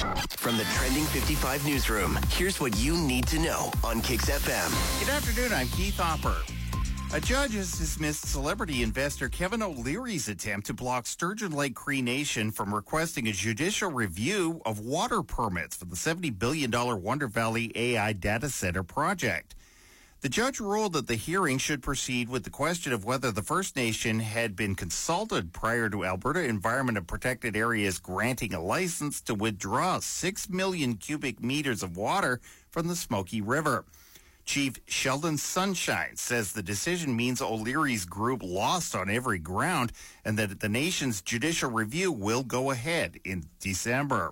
From the Trending 55 newsroom, here's what you need to know on Kicks FM. Good afternoon, I'm Keith Hopper. A judge has dismissed celebrity investor Kevin O'Leary's attempt to block Sturgeon Lake Cree Nation from requesting a judicial review of water permits for the $70 billion Wonder Valley AI data center project. The judge ruled that the hearing should proceed with the question of whether the First Nation had been consulted prior to Alberta Environment and Protected Areas granting a license to withdraw 6 million cubic meters of water from the Smoky River. Chief Sheldon Sunshine says the decision means O'Leary's group lost on every ground and that the nation's judicial review will go ahead in December.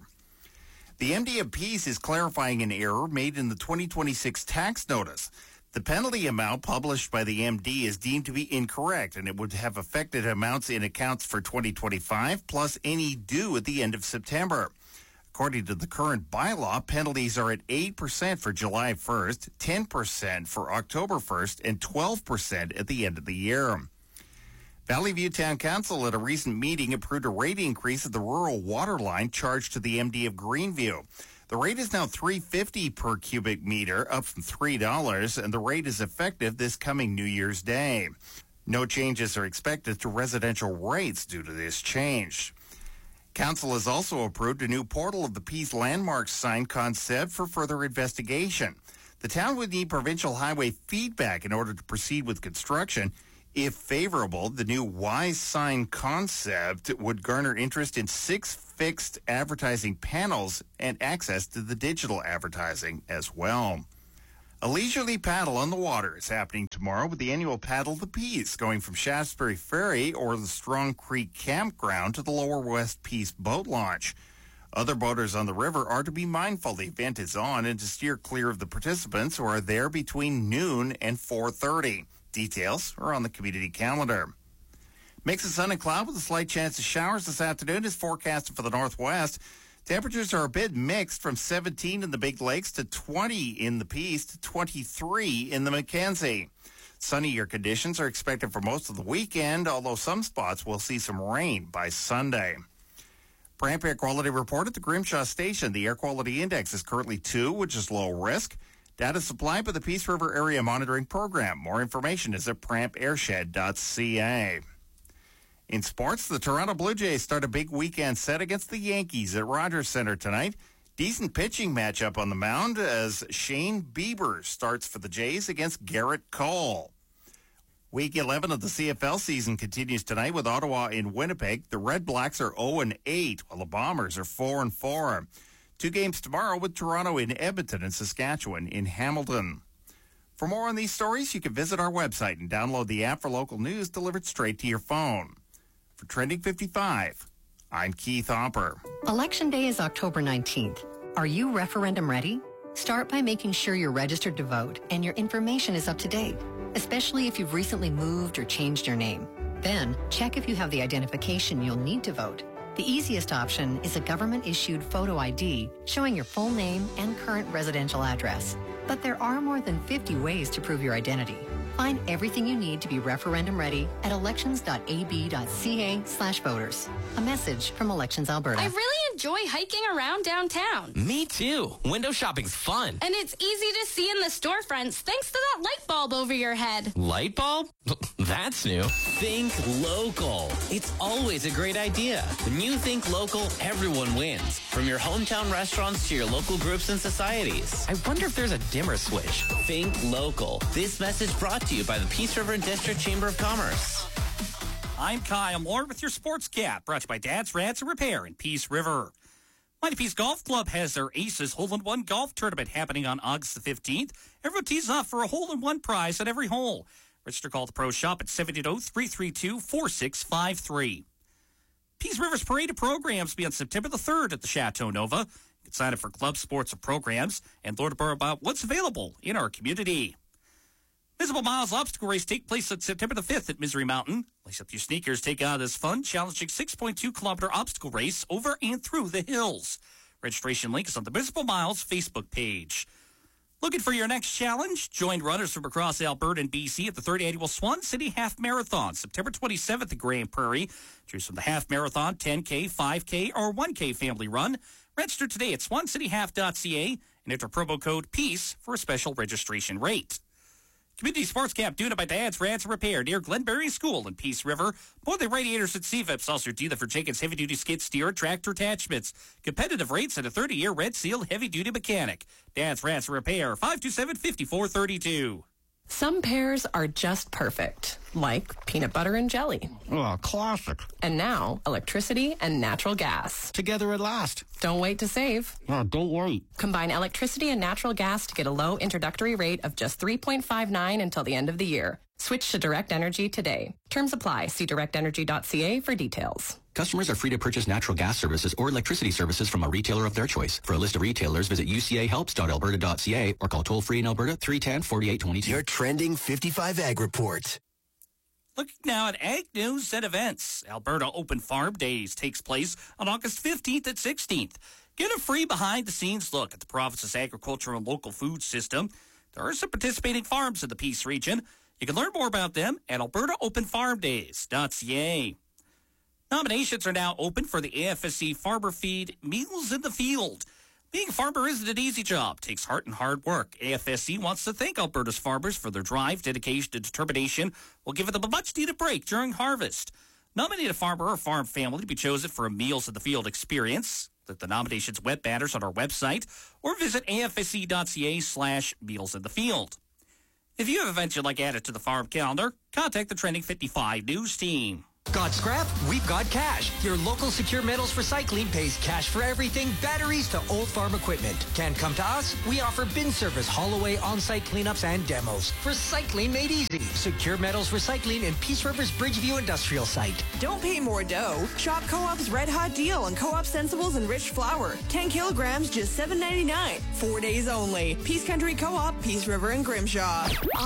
The MD of Peace is clarifying an error made in the 2026 tax notice. The penalty amount published by the MD is deemed to be incorrect, and it would have affected amounts in accounts for 2025 plus any due at the end of September. According to the current bylaw, penalties are at 8% for July 1st, 10% for October 1st, and 12% at the end of the year. Valley View Town Council at a recent meeting approved a rate increase of the rural water line charged to the MD of Greenview. The rate is now $3.50 per cubic meter, up from $3, and the rate is effective this coming New Year's Day. No changes are expected to residential rates due to this change. Council has also approved a new Portal of the Peace landmarks sign concept for further investigation. The town would need provincial highway feedback in order to proceed with construction. If favorable, the new Wise sign concept would garner interest in 6 fixed advertising panels and access to the digital advertising as well. A leisurely paddle on the water is happening tomorrow with the annual Paddle the Peace, going from Shaftesbury Ferry or the Strong Creek Campground to the Lower West Peace Boat Launch. Other boaters on the river are to be mindful the event is on and to steer clear of the participants who are there between noon and 4:30. Details are on the community calendar. Mix of sun and cloud with a slight chance of showers this afternoon is forecasted for the northwest. Temperatures are a bit mixed from 17 in the Big Lakes to 20 in the Peace to 23 in the Mackenzie. Sunnier conditions are expected for most of the weekend, although some spots will see some rain by Sunday. Brant Air Quality Report at the Grimshaw Station. The air quality index is currently 2, which is low risk. Data supplied by the Peace River Area Monitoring Program. More information is at prampairshed.ca. In sports, the Toronto Blue Jays start a big weekend set against the Yankees at Rogers Centre tonight. Decent pitching matchup on the mound as Shane Bieber starts for the Jays against Garrett Cole. Week 11 of the CFL season continues tonight with Ottawa in Winnipeg. The Red Blacks are 0-8, while the Bombers are 4-4. 2 games tomorrow with Toronto in Edmonton and Saskatchewan in Hamilton. For more on these stories, you can visit our website and download the app for local news delivered straight to your phone. For Trending 55, I'm Keith Hopper. Election Day is October 19th. Are you referendum ready? Start by making sure you're registered to vote and your information is up to date, especially if you've recently moved or changed your name. Then, check if you have the identification you'll need to vote. The easiest option is a government-issued photo ID showing your full name and current residential address. But there are more than 50 ways to prove your identity. Find everything you need to be referendum ready at elections.ab.ca/voters. A message from Elections Alberta. I really enjoy hiking around downtown. Me too. Window shopping's fun. And it's easy to see in the storefronts thanks to that light bulb over your head. Light bulb? That's new. Think local. It's always a great idea. When you think local, everyone wins. From your hometown restaurants to your local groups and societies. I wonder if there's a dimmer switch. Think local. This message brought to you by the Peace River District Chamber of Commerce. I'm Kyle Moore with your Sports Cat, brought to you by Dad's Rats and Repair in Peace River. Mighty Peace Golf Club has their Aces Hole-in-One Golf Tournament happening on August the 15th. Everyone tees off for a hole-in-one prize at every hole. Register, call the Pro Shop at 780-332-4653. Peace River's Parade of Programs will be on September the 3rd at the Chateau Nova. You can sign up for club sports and programs and learn more about what's available in our community. Visible Miles Obstacle Race take place on September the 5th at Misery Mountain. Lace up your sneakers, take on this fun, challenging 6.2-kilometer obstacle race over and through the hills. Registration link is on the Visible Miles Facebook page. Looking for your next challenge? Join runners from across Alberta and BC at the 3rd Annual Swan City Half Marathon, September 27th at Grand Prairie. Choose from the Half Marathon, 10K, 5K, or 1K family run. Register today at swancityhalf.ca and enter promo code PEACE for a special registration rate. Community Sports Camp Duna by Dad's Ransom Repair near Glenberry School in Peace River. More than radiators and CVIPs. Also dealer for Jenkins heavy-duty skid steer tractor attachments. Competitive rates and a 30-year Red Seal heavy-duty mechanic. Dad's Ransom Repair, 527-5432. Some pairs are just perfect, like peanut butter and jelly. Oh, classic. And now, electricity and natural gas. Together at last. Don't wait to save. Oh, don't wait. Combine electricity and natural gas to get a low introductory rate of just $3.59 until the end of the year. Switch to Direct Energy today. Terms apply. See directenergy.ca for details. Customers are free to purchase natural gas services or electricity services from a retailer of their choice. For a list of retailers, visit ucahelps.alberta.ca or call toll-free in Alberta 310-4822. Your Trending 55 Ag Report. Looking now at ag news and events. Alberta Open Farm Days takes place on August 15th and 16th. Get a free behind-the-scenes look at the province's agricultural and local food system. There are some participating farms in the Peace region. You can learn more about them at albertaopenfarmdays.ca. Nominations are now open for the AFSC Farmer Feed Meals in the Field. Being a farmer isn't an easy job. It takes heart and hard work. AFSC wants to thank Alberta's farmers for their drive, dedication, and determination while giving them a much-needed break during harvest. Nominate a farmer or farm family to be chosen for a Meals in the Field experience. Click the nominations web banners on our website or visit afsc.ca/Meals in the Field. If you have events you'd like added to the farm calendar, contact the Trending 55 News team. Got scrap? We've got cash. Your local Secure Metals Recycling pays cash for everything, batteries to old farm equipment. Can't come to us? We offer bin service, haul away, on-site cleanups, and demos. Recycling made easy. Secure Metals Recycling in Peace River's Bridgeview Industrial Site. Don't pay more dough. Shop Co-op's Red Hot Deal on Co-op Sensibles and Rich Flour. 10 kilograms, just $7.99. 4 days only. Peace Country Co-op, Peace River and Grimshaw.